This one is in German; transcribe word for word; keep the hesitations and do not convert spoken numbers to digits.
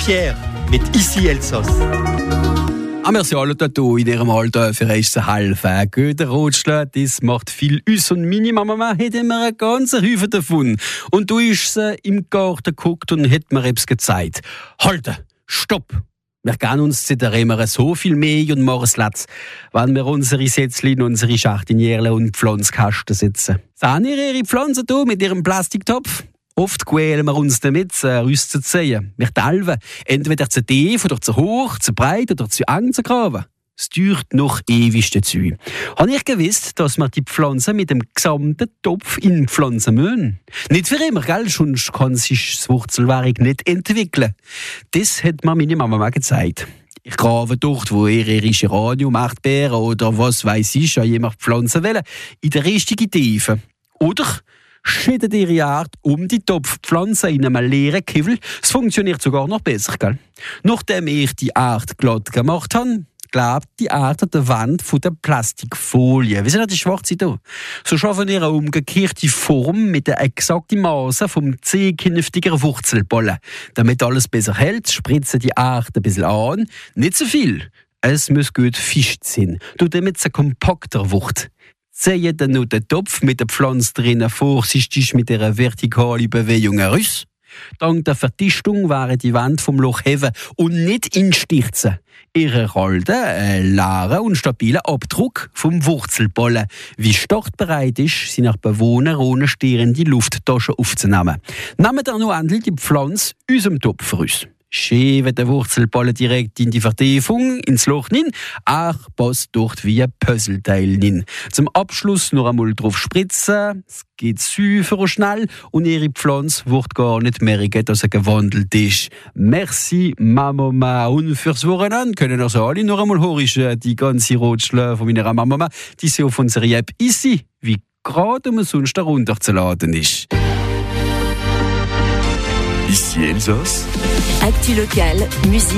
Pierre mit Ici Elsass. Ah, wir sind alle da in ihrem Alter für uns zu helfen. Guter Rotschlag, das macht viel aus. Und meine Mama hat immer einen ganzen Haufen davon. Und du ist sie im Garten geguckt und hat mir etwas gezeigt. Halten! Stopp! Wir gehen uns zu der immer so viel mehr und machen es Latz, wenn wir unsere Sätzchen, unsere Schachtinjärle und Pflanzkasten setzen. Sehen ihr ihre Pflanzen hier mit ihrem Plastiktopf? Oft quälen wir uns damit, äh, uns zu ziehen. Wir talven, entweder zu tief oder zu hoch, zu breit oder zu eng zu graben. Es dauert noch ewig dazu. Habe ich gewusst, dass wir die Pflanzen mit dem gesamten Topf in pflanzen müssen? Nicht für immer, gell? Sonst kann sich das Wurzelwerk nicht entwickeln. Das hat mir meine Mama mal gezeigt. Ich grabe dort, wo ihr ihre Geranium, Erdbeeren oder was weiss ich, an jemand pflanzen wollen, in der richtigen Tiefe. Oder schüttet ihre Art um die Topfpflanze in einem leeren Kiffel. Es funktioniert sogar noch besser, gell? Nachdem ich die Art glatt gemacht habe, glaubt die Art an der Wand von der Plastikfolie. Wie sind die schwarze da? So schaffen wir eine umgekehrte Form mit der exakten Maße vom zukünftigen Wurzelballen. Damit alles besser hält, spritzen die Art ein bisschen an. Nicht zu viel. Es muss gut fischt sein, damit es kompakter wird. Ziehe dann noch den Topf mit der Pflanze drinnen vorsichtig mit einer vertikalen Bewegung heraus. Dank der Verdichtung wäre die Wand vom Loch heben und nicht instürzen. Ihr erhalten einen klaren und stabilen Abdruck vom Wurzelballen, wie startbereit ist, sie nach Bewohner ohne stehende Lufttasche aufzunehmen. Nehmen wir noch endlich die Pflanze aus dem Topf raus. Schieben den Wurzelballen direkt in die Vertiefung, ins Loch hin. Er passt dort wie ein Puzzleteil hin. Zum Abschluss noch einmal drauf spritzen. Es geht super schnell und ihre Pflanze wird gar nicht merken, dass er gewandelt ist. Merci, Mama. Und fürs Wochenende können also alle noch einmal hören, die ganze Rotschläge von meiner Mama, die sie auf unserer App Ici, wie gerade umsonst herunterzuladen ist. Ici Elsass. Actu locale, musique.